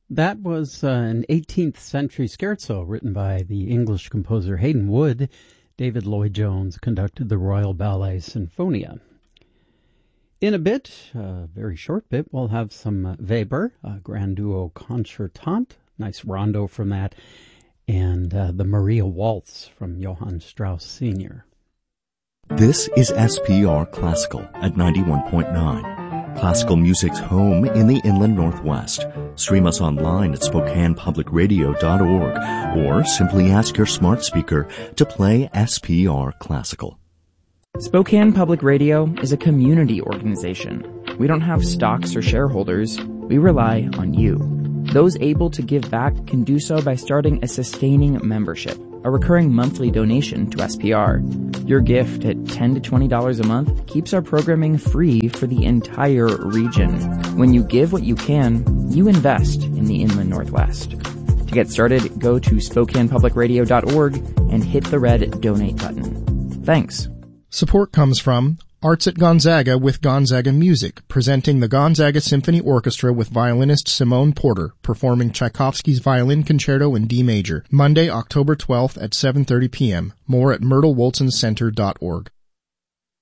That was an 18th century scherzo written by the English composer Haydn Wood. David Lloyd-Jones conducted the Royal Ballet Sinfonia. In a bit, a very short bit, we'll have some Weber, a grand duo concertante, nice rondo from that, and the Maria Waltz from Johann Strauss Sr. This is SPR Classical at 91.9. Classical music's home in the Inland Northwest. Stream us online at SpokanePublicRadio.org or simply ask your smart speaker to play SPR Classical. Spokane Public Radio is a community organization. We don't have stocks or shareholders. We rely on you. Those able to give back can do so by starting a sustaining membership, a recurring monthly donation to SPR. Your gift at $10 to $20 a month keeps our programming free for the entire region. When you give what you can, you invest in the Inland Northwest. To get started, go to SpokanePublicRadio.org and hit the red donate button. Thanks. Support comes from Arts at Gonzaga with Gonzaga Music, presenting the Gonzaga Symphony Orchestra with violinist Simone Porter, performing Tchaikovsky's Violin Concerto in D major, Monday, October 12th at 7:30 p.m. More at myrtlewolsoncenter.org.